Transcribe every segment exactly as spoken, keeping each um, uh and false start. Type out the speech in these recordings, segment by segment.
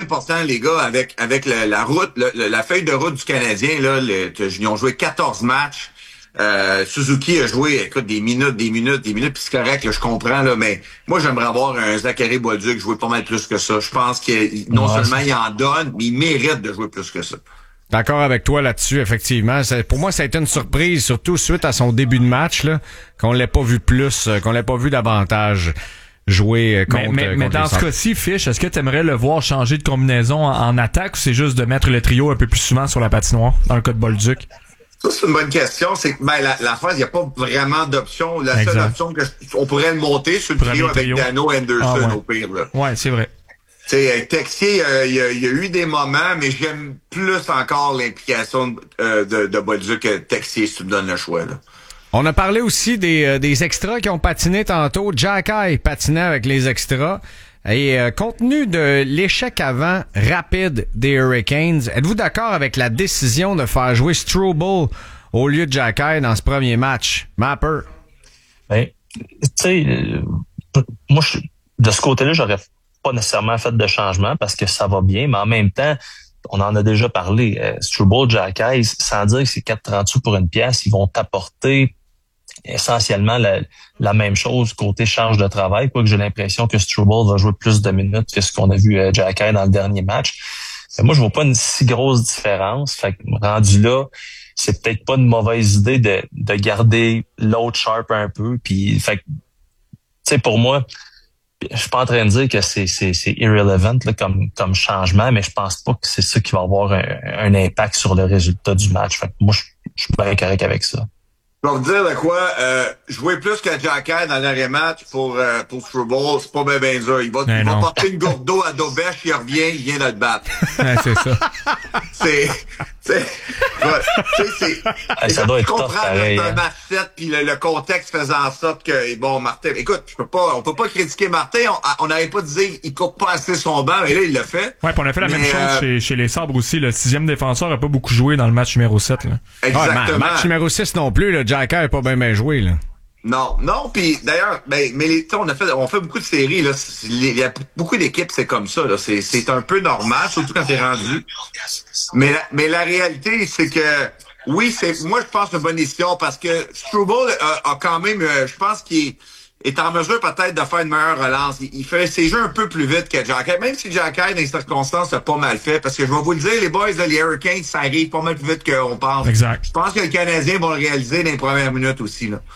important, les gars, avec avec la, la route, le, la feuille de route du Canadien, là, le, ils ont joué quatorze matchs. Euh, Suzuki a joué, écoute, des minutes, des minutes, des minutes, puis c'est correct, là, je comprends, là, mais moi, j'aimerais avoir un Zachary Bolduc jouer pas mal plus que ça. Je pense que non ouais, seulement il en donne, mais il mérite de jouer plus que ça. D'accord avec toi là-dessus, effectivement. C'est, pour moi, ça a été une surprise, surtout suite à son début de match, là, qu'on l'ait pas vu plus, qu'on l'ait pas vu davantage jouer contre. Mais, mais, contre mais dans ce cas-ci, Fish, est-ce que tu aimerais le voir changer de combinaison en, en attaque ou c'est juste de mettre le trio un peu plus souvent sur la patinoire, dans le cas de Bolduc? Ça, c'est une bonne question. C'est que, ben, la, la phase, il n'y a pas vraiment d'option. La exact. seule option que je, on pourrait le monter sur le trio, trio avec Dano Anderson, ah, ouais. au pire, là. Ouais, c'est vrai. Tu sais, Texier, euh, il, y a, il y a eu des moments, mais j'aime plus encore l'implication euh, de, de Bolduc que Texier, si tu me donnes le choix, là. On a parlé aussi des, euh, des extras qui ont patiné tantôt. Jacky patinait avec les extras. Et euh, compte tenu de l'échec avant rapide des Hurricanes, êtes-vous d'accord avec la décision de faire jouer Struble au lieu de Jacky dans ce premier match? Mapper? Ben, tu sais, euh, moi, je, de ce côté-là, j'aurais pas nécessairement fait de changement parce que ça va bien, mais en même temps, on en a déjà parlé. Euh, Struble, Jacky, sans dire que c'est quatre trente sous pour une pièce, ils vont t'apporter essentiellement la, la même chose côté charge de travail, quoique j'ai l'impression que Struble va jouer plus de minutes que ce qu'on a vu euh, Jacky dans le dernier match. Mais moi, je vois pas une si grosse différence. Fait que rendu là, c'est peut-être pas une mauvaise idée de, de garder l'autre sharp un peu. Puis, fait que, tu sais, pour moi, je suis pas en train de dire que c'est c'est c'est irrelevant là, comme comme changement, mais je pense pas que c'est ça qui va avoir un, un impact sur le résultat du match. Fait que moi, je, je suis bien correct avec ça. Je vais vous dire de quoi, euh, jouer plus que Jacky dans l'arrêt-match pour, euh, pour Struble, c'est pas bien ben dur. Il va, il va porter une gourde d'eau à Dobèche, il revient, il vient de le battre. Ouais, c'est ça. c'est, c'est, c'est, c'est, hey, ça doit être tough, comprends, pareil. C'est un match sept, puis le, le contexte faisant en sorte que, bon, Martin, écoute, je peux pas, on peut pas critiquer Martin, on n'avait pas dit il coupe pas assez son banc, mais là, il l'a fait. Ouais, puis on a fait la mais, même chose euh, chez, chez les Sabres aussi. Le sixième défenseur a pas beaucoup joué dans le match numéro sept, là. Exactement. Ouais, match numéro six non plus, là. Jacky n'a pas bien bien joué, là. Non, non, puis d'ailleurs, ben, mais les, on a fait, on fait beaucoup de séries là. Il y a beaucoup d'équipes, c'est comme ça là. C'est, c'est un peu normal, surtout quand t'es rendu. Mais, la, mais la réalité, c'est que oui, c'est, moi je pense une bonne décision parce que Struble a, a quand même, je pense qu'il est, est en mesure peut-être de faire une meilleure relance. Il, il fait ses jeux un peu plus vite que Jacky, même si Jacky dans les circonstances a pas mal fait. Parce que je vais vous le dire, les boys, là, les Hurricanes, ça arrive pas mal plus vite qu'on pense. Exact. Je pense que les Canadiens vont le réaliser dans les premières minutes aussi là.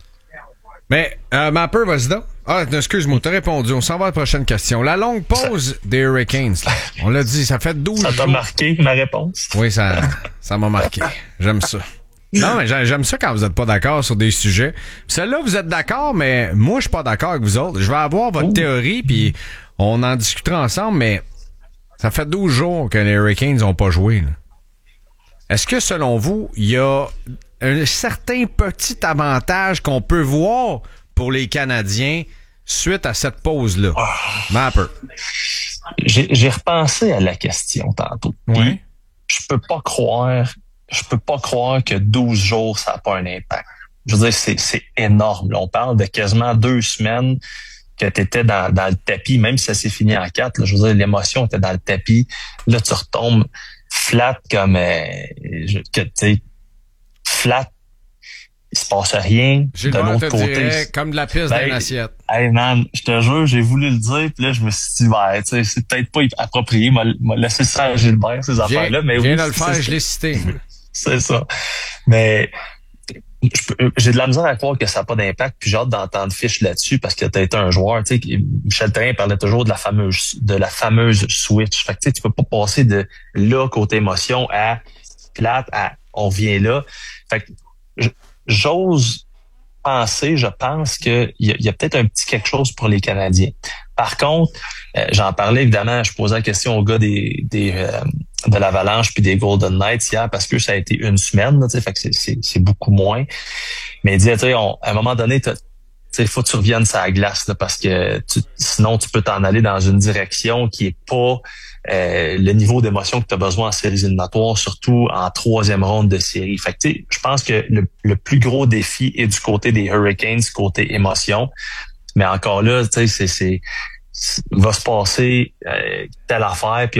Mais, euh, Mapper, vas-y donc. Ah, excuse-moi, t'as répondu. On s'en va à la prochaine question. La longue pause ça... des Hurricanes, là. On l'a dit, ça fait douze jours. Ça t'a jours. marqué, ma réponse? Oui, ça, ça m'a marqué. J'aime ça. Non, mais j'aime ça quand vous êtes pas d'accord sur des sujets. Celle-là, vous êtes d'accord, mais moi, je suis pas d'accord avec vous autres. Je vais avoir votre Ouh. théorie, puis on en discutera ensemble, mais ça fait douze jours que les Hurricanes ont pas joué, là. Est-ce que, selon vous, il y a un certain petit avantage qu'on peut voir pour les Canadiens suite à cette pause-là? Oh. Mapper. J'ai, j'ai repensé à la question tantôt. Oui. Je peux pas croire, je peux pas croire que douze jours, ça n'a pas un impact. Je veux dire, c'est, c'est énorme. Là, on parle de quasiment deux semaines que tu étais dans, dans le tapis, même si ça s'est fini en quatre. Là, je veux dire, l'émotion était dans le tapis. Là, tu retombes flat comme euh, je, que tu sais flat, il se passe rien. J'ai de l'autre côté, dirait, comme de la piste ben, d'une assiette. Hey man, je te jure, j'ai voulu le dire, puis là je me suis dit ouais, tu sais, c'est peut-être pas approprié, m'a, m'a laissé ça à Gilbert ces affaires-là, mais je oui, viens de le faire, je l'ai cité. C'est ça. Mais je peux, j'ai de la misère à croire que ça n'a pas d'impact, puis j'ai hâte d'entendre Fish là-dessus parce que t'as été un joueur, tu sais, Michel Therrien parlait toujours de la fameuse de la fameuse switch. Fait que tu sais, tu peux pas passer de là côté émotion à plate à on vient là. Fait que j'ose penser, je pense que il y, y a peut-être un petit quelque chose pour les Canadiens. Par contre, euh, j'en parlais évidemment, je posais la question aux gars des des euh, de l'Avalanche puis des Golden Knights hier parce que ça a été une semaine, tu sais, fait que c'est, c'est c'est beaucoup moins. Mais il disait, tu sais, à un moment donné, tu sais, faut que tu reviennes sur la glace là, parce que tu, sinon tu peux t'en aller dans une direction qui est pas euh, le niveau d'émotion que tu as besoin en séries éliminatoires, surtout en troisième ronde de série. Fait que tu sais, je pense que le, le plus gros défi est du côté des Hurricanes, côté émotion. Mais encore là, tu sais, c'est, c'est, c'est va se passer euh, telle affaire. Puis